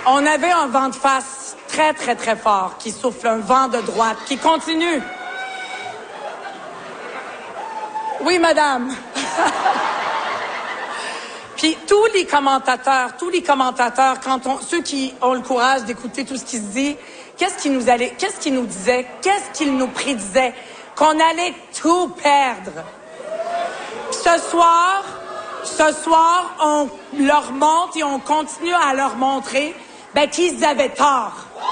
On avait un vent de face très, très, très fort qui souffle, un vent de droite qui continue. Oui, madame. Puis tous les commentateurs, ceux qui ont le courage d'écouter tout ce qui se dit, qu'est-ce qu'ils nous disaient, qu'est-ce qu'ils nous prédisaient? Qu'on allait tout perdre. Ce soir, on leur montre et on continue à leur montrer qu'ils avaient tort.